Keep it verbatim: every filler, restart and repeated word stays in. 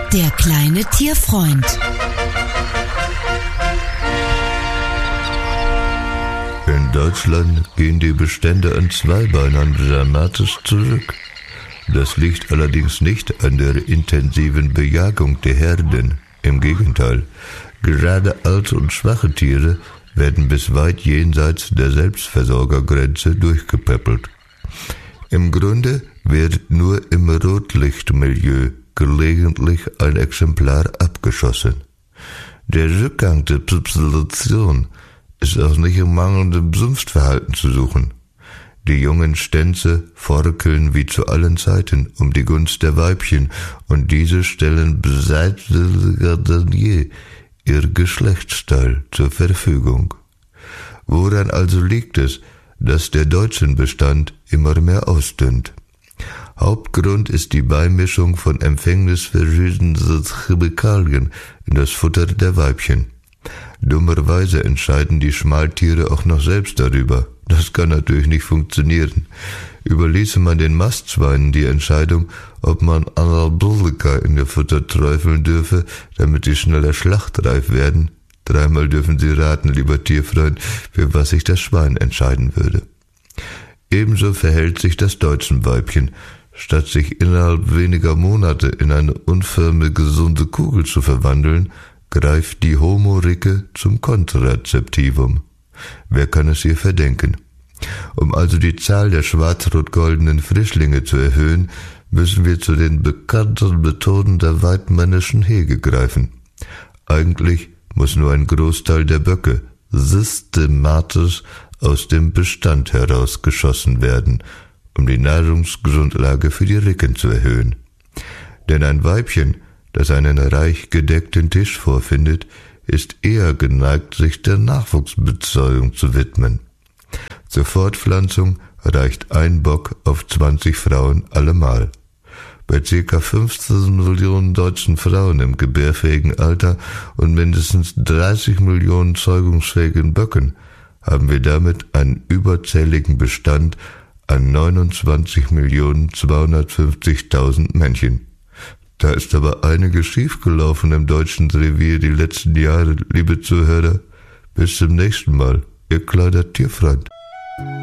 Der kleine Tierfreund. In Deutschland gehen die Bestände an Zweibeinern dramatisch zurück. Das liegt allerdings nicht an der intensiven Bejagung der Herden. Im Gegenteil, gerade alte und schwache Tiere werden bis weit jenseits der Selbstversorgergrenze durchgepäppelt. Im Grunde wird nur im Rotlichtmilieu gelegentlich ein Exemplar abgeschossen. Der Rückgang der Population ist auch nicht im mangelnden Sumpfverhalten zu suchen. Die jungen Stänze forkeln wie zu allen Zeiten um die Gunst der Weibchen, und diese stellen beseitiger denn je ihr Geschlechtsteil zur Verfügung. Woran also liegt es, dass der deutsche Bestand immer mehr ausdünnt? Hauptgrund ist die Beimischung von empfängnisverschießenden Chemikalien in das Futter der Weibchen. Dummerweise entscheiden die Schmaltiere auch noch selbst darüber. Das kann natürlich nicht funktionieren. Überließe man den Mastschweinen die Entscheidung, ob man Anabolika in ihr Futter träufeln dürfe, damit sie schneller schlachtreif werden, dreimal dürfen Sie raten, lieber Tierfreund, für was sich das Schwein entscheiden würde. Ebenso verhält sich das deutsche Weibchen. Statt sich innerhalb weniger Monate in eine unförmige, gesunde Kugel zu verwandeln, greift die Homo-Ricke zum Kontrazeptivum. Wer kann es ihr verdenken? Um also die Zahl der schwarz-rot-goldenen Frischlinge zu erhöhen, müssen wir zu den bekannten Methoden der weidmännischen Hege greifen. Eigentlich muss nur ein Großteil der Böcke systematisch aus dem Bestand herausgeschossen werden, um die Nahrungsgrundlage für die Ricken zu erhöhen. Denn ein Weibchen, das einen reich gedeckten Tisch vorfindet, ist eher geneigt, sich der Nachwuchsbetreuung zu widmen. Zur Fortpflanzung reicht ein Bock auf zwanzig Frauen allemal. Bei ca. fünfzehn Millionen deutschen Frauen im gebärfähigen Alter und mindestens dreißig Millionen zeugungsfähigen Böcken haben wir damit einen überzähligen Bestand an neunundzwanzig Millionen zweihundertfünfzigtausend Männchen. Da ist aber einiges schiefgelaufen im deutschen Revier die letzten Jahre, liebe Zuhörer. Bis zum nächsten Mal, Ihr kleiner Tierfreund.